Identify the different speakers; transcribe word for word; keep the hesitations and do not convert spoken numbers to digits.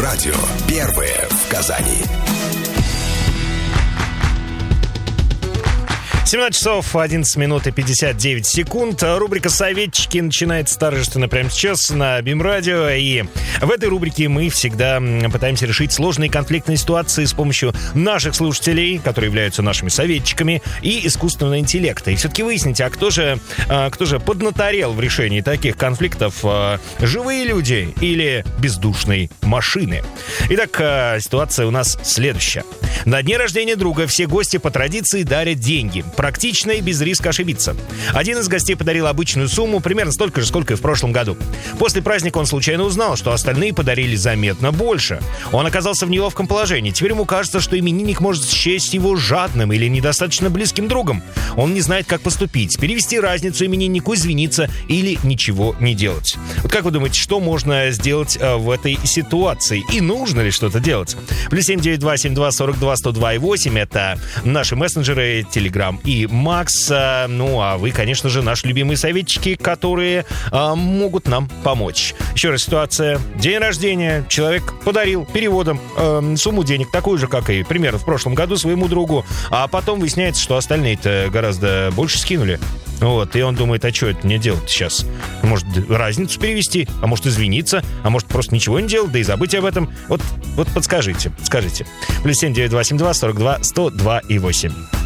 Speaker 1: Радио первое в Казани.
Speaker 2: семнадцать часов одиннадцать минут и пятьдесят девять секунд. Рубрика «Советчики» начинается торжественно прямо сейчас на БИМ-радио. И в этой рубрике мы всегда пытаемся решить сложные конфликтные ситуации с помощью наших слушателей, которые являются нашими советчиками, и искусственного интеллекта. И все-таки выяснить, а кто же, кто же поднаторел в решении таких конфликтов: живые люди или бездушные машины? Итак, ситуация у нас следующая. На дне рождения друга все гости по традиции дарят деньги. Практично и без риска ошибиться. Один из гостей подарил обычную сумму, примерно столько же, сколько и в прошлом году. После праздника он случайно узнал, что остальные подарили заметно больше. Он оказался в неловком положении. Теперь ему кажется, что именинник может счесть его жадным или недостаточно близким другом. Он не знает, как поступить: перевести разницу имениннику, извиниться или ничего не делать. Вот как вы думаете, что можно сделать в этой ситуации? И нужно ли что-то делать? Плюс семь девять два семь два сорок два сто два и восемь — это наши мессенджеры, Телеграм и Макс. Ну, а вы, конечно же, наши любимые советчики, которые а, могут нам помочь. Еще раз ситуация. День рождения. Человек подарил переводом э, сумму денег, такую же, как и примерно в прошлом году, своему другу. А потом выясняется, что остальные-то гораздо больше скинули. Вот, и он думает, а что это мне делать сейчас? Может, разницу перевести? А может, извиниться? А может, просто ничего не делать, да и забыть об этом? Вот, вот подскажите, скажите. Плюс семь девять два семь два сорок два сто два и восемь.